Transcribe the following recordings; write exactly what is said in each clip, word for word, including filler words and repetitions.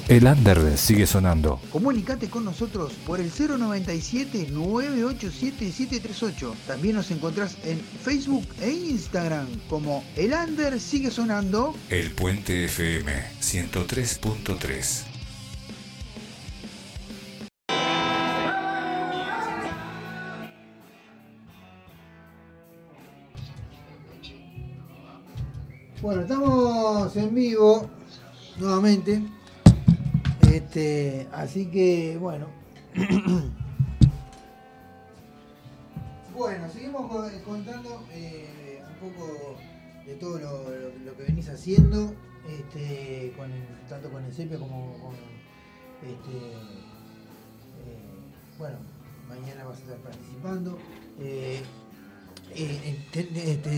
El under sigue sonando. Comunicate con nosotros por el cero noventa y siete, nueve ocho siete, siete tres ocho. También nos encontrás en Facebook e Instagram como El Under sigue sonando. El Puente F M ciento tres punto tres. Bueno, estamos en vivo nuevamente. Este, así que bueno. Bueno, seguimos contando eh, un poco de todo lo, lo, lo que venís haciendo, este, con el, tanto con el Sepia como con este, eh, bueno, mañana vas a estar participando. Eh, eh, te,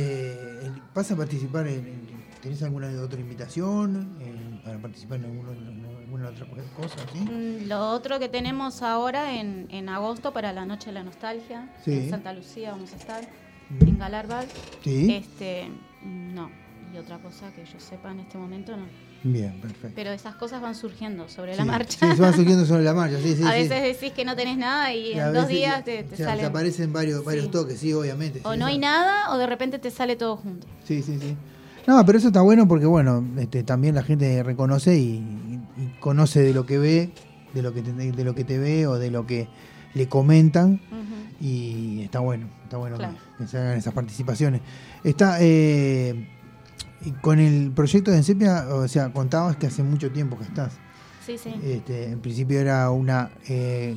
este, ¿Vas a participar en, en ¿tenés alguna otra invitación eh, para participar en, alguno, en alguna otra cosa? ¿Sí? Lo otro que tenemos ahora en, en agosto para la Noche de la Nostalgia, sí. En Santa Lucía vamos a estar, mm. en Galarbal. Sí. Este, no, y otra cosa que yo sepa en este momento no. Bien, perfecto. Pero esas cosas van surgiendo sobre sí, la marcha. Sí, van surgiendo sobre la marcha, sí, sí. A sí. veces decís que no tenés nada y, y en dos días te, te, te salen. Te aparecen varios, varios sí. toques, sí, obviamente. O sí, no sí. hay nada o de repente te sale todo junto. Sí, sí, sí. No, pero eso está bueno porque, bueno, este, también la gente reconoce y, y, y conoce de lo que ve, de lo que te, de lo que te ve o de lo que le comentan. Uh-huh. Y está bueno, está bueno claro. que, que se hagan esas participaciones. Está eh, con el proyecto de Ensepia, o sea, contabas que hace mucho tiempo que estás. Sí, sí. Este, en principio era una eh,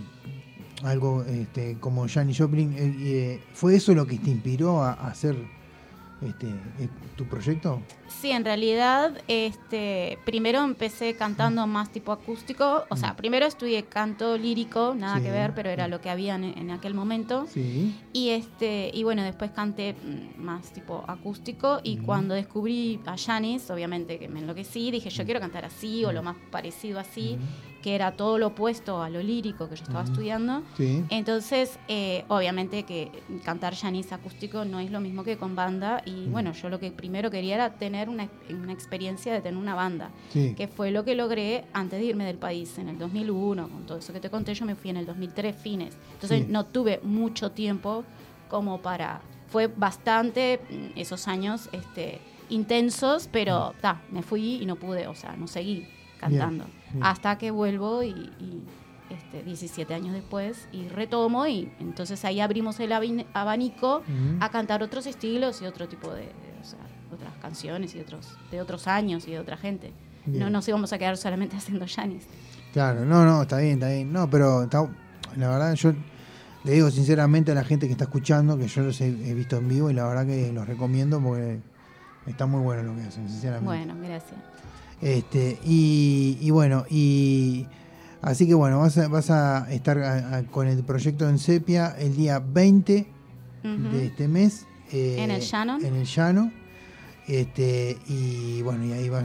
algo este, como Janis Joplin. Eh, eh, ¿Fue eso lo que te inspiró a, a hacer este, tu proyecto? Sí, en realidad, este, primero empecé cantando más tipo acústico, o sea, primero estudié canto lírico, nada sí. que ver, pero era lo que había en, en aquel momento. Sí. Y este, y bueno, después canté más tipo acústico y mm. cuando descubrí a Janis, obviamente que me enloquecí, dije yo quiero cantar así mm. o lo más parecido así, mm. que era todo lo opuesto a lo lírico que yo estaba mm. estudiando. Sí. Entonces, eh, obviamente que cantar Janis acústico no es lo mismo que con banda y mm. bueno, yo lo que primero quería era tener Una, una experiencia de tener una banda, sí. que fue lo que logré antes de irme del país en el dos mil uno, con todo eso que te conté. Yo me fui en el dos mil tres fines, entonces sí. no tuve mucho tiempo como para, fue bastante esos años este, intensos, pero ta, me fui y no pude, o sea, no seguí cantando bien, bien. Hasta que vuelvo y, y este, diecisiete años después y retomo y entonces ahí abrimos el abanico uh-huh. a cantar otros estilos y otro tipo de, de o sea, otras canciones y otros de otros años y de otra gente. Bien. No nos íbamos a quedar solamente haciendo Janis. Claro, no, no, está bien, está bien. No, pero está, la verdad yo le digo sinceramente a la gente que está escuchando que yo los he, he visto en vivo y la verdad que los recomiendo porque está muy bueno lo que hacen, sinceramente. Bueno, gracias. Este, y, y bueno, y así que bueno, vas a, vas a estar a, a, con el proyecto en Sepia el día veinte uh-huh. de este mes. Eh, en el Llano. En el Llano. Este, y bueno, y ahí van,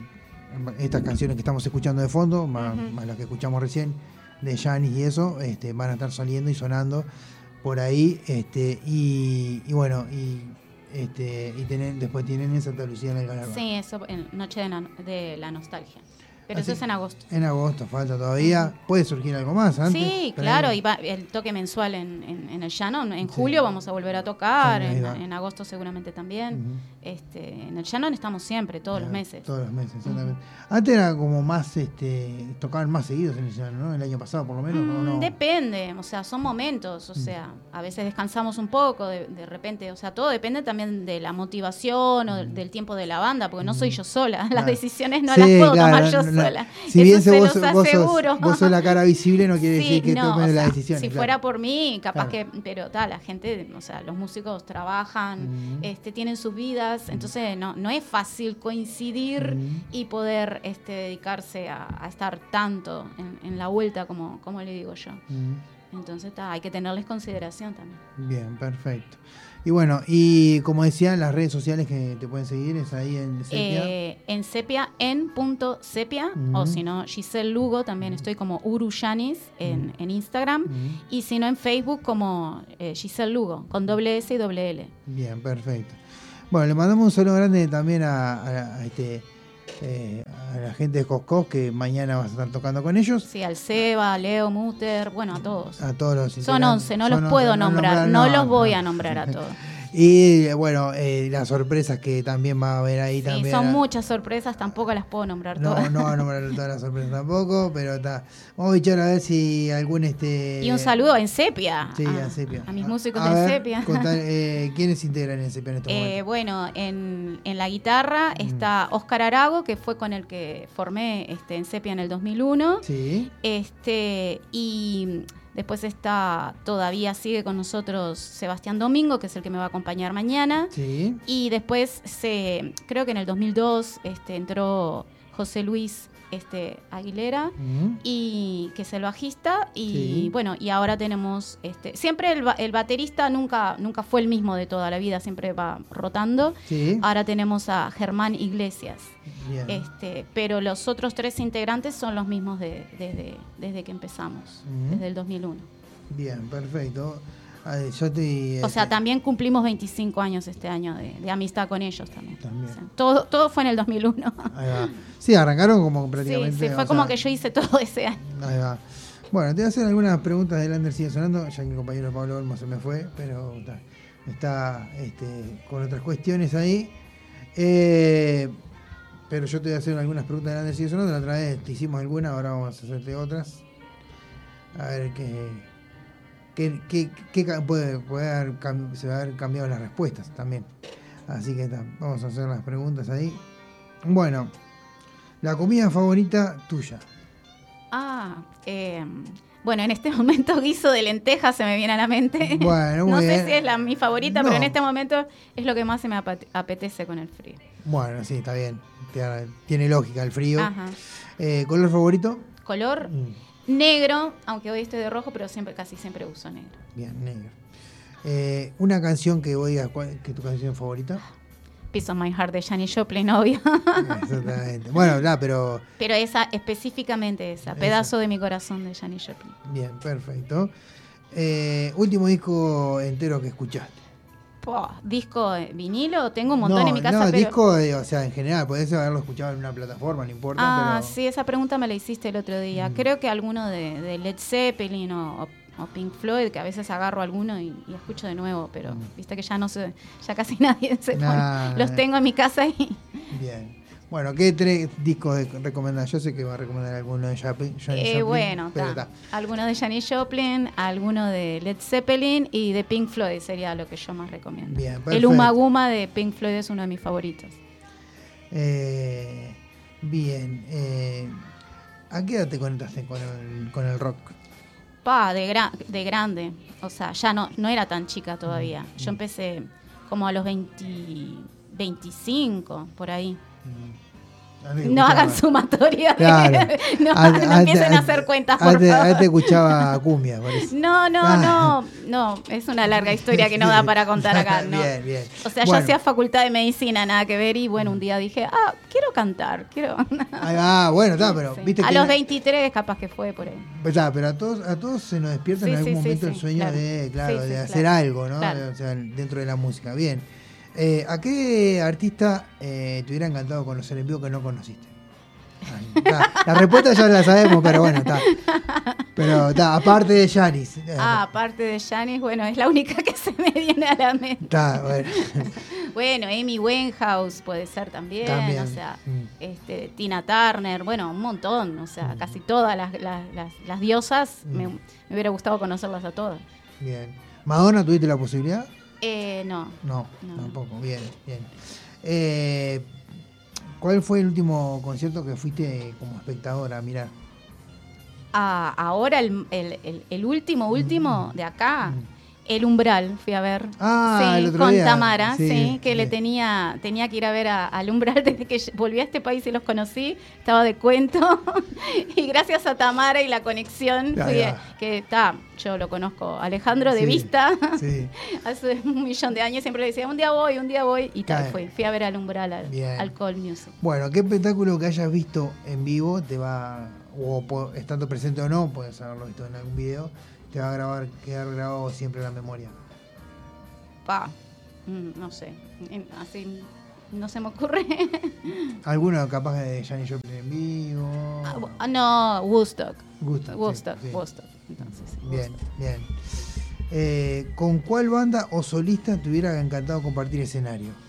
van estas canciones que estamos escuchando de fondo, más, uh-huh. más las que escuchamos recién de Janis y eso, este, van a estar saliendo y sonando por ahí, este, y, y bueno, y este, y tienen, después tienen en Santa Lucía en el Galarbal. Sí, eso en Noche de, na- de la Nostalgia. Pero así, eso es en agosto. En agosto, falta todavía. Uh-huh. ¿Puede surgir algo más antes? Sí, claro, ahí. Y va el toque mensual en, en, en el Llano. En julio sí. vamos a volver a tocar, en, en agosto seguramente también. Uh-huh. Este, en el Llano estamos siempre, todos claro, los meses. Todos los meses, exactamente. Uh-huh. Antes era como más, este, tocaban más seguidos en el Llano, ¿no? El año pasado por lo menos. Mm, ¿no? Depende, o sea, son momentos, o sea, uh-huh. a veces descansamos un poco, de, de repente, o sea, todo depende también de la motivación o uh-huh. del, del tiempo de la banda, porque no soy yo sola, claro. Las decisiones no sí, las puedo claro, tomar yo no, sola. Si bien se vos, los vos, aseguro. Sos, vos sos la cara visible, no quiere sí, decir que no, tomen o sea, las decisiones. Si claro. fuera por mí, capaz claro. que, pero tal, la gente, o sea, los músicos trabajan, uh-huh. este, tienen sus vidas, uh-huh. entonces no, no es fácil coincidir uh-huh. y poder este, dedicarse a, a estar tanto en, en la vuelta, como, como le digo yo. Uh-huh. Entonces ta, hay que tenerles consideración también. Bien, perfecto. Y bueno, y como decía, las redes sociales que te pueden seguir es ahí en Sepia. Eh, en Sepia, en punto Sepia, uh-huh. o si no, Giselle Lugo, también uh-huh. estoy como Uru Janis en, uh-huh. en Instagram, uh-huh. y si no en Facebook como eh, Giselle Lugo, con doble S y doble L. Bien, perfecto. Bueno, le mandamos un saludo grande también a, a, a este eh, a la gente de Coscos, que mañana vas a estar tocando con ellos. Sí, al Seba, a Leo Mutter, bueno, a todos. A todos los Son once, no los puedo nombrar, no los voy a nombrar a todos. Y bueno, eh, las sorpresas que también va a haber ahí sí, también. Son muchas sorpresas, tampoco las puedo nombrar no, todas. No va a nombrar todas las sorpresas tampoco, pero está. Vamos a echar a ver si algún este. Y un saludo en Sepia. Sí, a, a Sepia. A mis músicos a de ver, Sepia. Contar, eh, ¿quiénes integran en Sepia en este eh, momento? Bueno, en, en la guitarra mm. está Óscar Arago, que fue con el que formé este, en Sepia en el dos mil uno. Sí. Este, y después está, todavía sigue con nosotros Sebastián Domingo, que es el que me va a acompañar mañana. Sí. Y después, se, creo que en el dos mil dos este, entró José Luis este, Aguilera, uh-huh. y que es el bajista. Y sí. bueno, y ahora tenemos, este, siempre el, el baterista nunca, nunca fue el mismo de toda la vida, siempre va rotando. Sí. Ahora tenemos a Germán Iglesias. Bien. Este, pero los otros tres integrantes son los mismos de, desde, desde que empezamos, uh-huh. desde el dos mil uno. Bien, perfecto. Ver, yo te, o sea, también cumplimos veinticinco años este año de, de amistad con ellos también. también. O sea, todo, todo fue en el dos mil uno. Ahí va. Sí, arrancaron como prácticamente. Sí, sí fue como sea, que yo hice todo ese año. Ahí va. Bueno, te voy a hacer algunas preguntas del Under Sigue Sonando, ya que mi compañero Pablo Olmo se me fue, pero está, está este, con otras cuestiones ahí. Eh, pero yo te voy a hacer algunas preguntas del Under Sigue Sonando. La otra vez te hicimos algunas, ahora vamos a hacerte otras. A ver qué. ¿Qué, qué, qué puede, puede haber, se va a haber cambiado las respuestas también? Así que ta, vamos a hacer las preguntas ahí. Bueno, la comida favorita tuya. Ah, eh, bueno, en este momento guiso de lentejas se me viene a la mente. Bueno, muy no bien. sé si es la mi favorita, no. pero en este momento es lo que más se me apetece con el frío. Bueno, sí, está bien. Tiene lógica el frío. Ajá. Eh, ¿Color favorito? Color... Mm. Negro, aunque hoy estoy de rojo, pero siempre casi siempre uso negro. Bien, negro. Eh, una canción que vos digas, que es tu canción favorita. Piece of My Heart de Janis Joplin, obvio. Exactamente. Bueno, ya, pero... Pero esa, específicamente esa, esa. Pedazo de mi corazón de Janis Joplin. Bien, perfecto. Eh, último disco entero que escuchaste. Oh, disco vinilo, tengo un montón no, en mi casa. No, pero... disco, de, o sea, en general, podés haberlo escuchado en una plataforma, no importa. Ah, pero... sí, esa pregunta me la hiciste el otro día. Mm. Creo que alguno de, de Led Zeppelin o, o Pink Floyd, que a veces agarro alguno y, y escucho de nuevo, pero mm. viste que ya no sé, ya casi nadie se nah, pone. Los tengo en mi casa y... Bien. Bueno, ¿qué tres discos recomendás? Yo sé que va a recomendar alguno de Janis eh, Joplin. Bueno, ta. Alguno de Janis Joplin, alguno de Led Zeppelin y de Pink Floyd sería lo que yo más recomiendo. Bien, perfecto. El Uma Guma de Pink Floyd es uno de mis favoritos. Eh, bien. Eh, ¿A qué edad te conectaste con el, con el rock? Pa, de, gra- de grande. O sea, ya no, no era tan chica todavía. Yo empecé como a los veinte, veinticinco, por ahí. No hagan sumatoria. Claro. no, a, no a, empiecen a, a hacer cuentas, por a, favor. A te escuchaba cumbia, parece. No, no, ah. no, no. Es una larga historia que no da para contar acá. ¿no? Bien, bien. O sea, bueno. yo hacía facultad de medicina, nada que ver. Y bueno, un día dije, ah, quiero cantar. quiero Ah, bueno, está, pero sí. viste A que los la... veintitrés capaz que fue por ahí. Pues, ah, pero a todos, a todos se nos despierta sí, en algún sí, momento sí, el sí, sueño claro. de, claro, sí, de sí, hacer claro. algo, ¿no? Claro. O sea, dentro de la música. Bien. Eh, ¿A qué artista eh, te hubiera encantado conocer en vivo que no conociste? Ay, la respuesta ya la sabemos, pero bueno, está. Pero está, aparte de Janis. Ah, aparte de Janis, bueno, es la única que se me viene a la mente. Está, bueno. Bueno, Amy Winehouse puede ser también, también. o sea, mm. este, Tina Turner, bueno, un montón, o sea, mm. casi todas las, las, las, las diosas, mm. me, me hubiera gustado conocerlas a todas. Bien. ¿Madonna tuviste la posibilidad? Eh, no. No, no. tampoco, bien, bien. Eh... ¿Cuál fue el último concierto que fuiste como espectadora a mirar? Ah, ahora el, el, el, el último, último mm. de acá, mm. El Umbral, fui a ver. Ah, sí, el otro con día. Tamara, sí, sí que sí. le tenía, tenía que ir a ver a, al Umbral desde que volví a este país y los conocí, estaba de cuento. Y gracias a Tamara y la conexión, ya, fui, ya. que está, yo lo conozco, Alejandro de sí, vista, sí. hace un millón de años siempre le decía, un día voy, un día voy, y tal, fui, fui a ver al Umbral, al, al Call Music. Bueno, ¿qué espectáculo que hayas visto en vivo te va, o estando presente o no, puedes haberlo visto en algún video, te va a grabar, quedar grabado siempre en la memoria? Pa, mm, no sé, así no se me ocurre. ¿Alguno capaz de Janis Joplin en vivo? Ah, no, Woodstock. Woodstock, Woodstock, sí, sí. Woodstock. Entonces, sí, Bien, Woodstock. bien. Eh, ¿Con cuál banda o solista te hubiera encantado compartir escenario?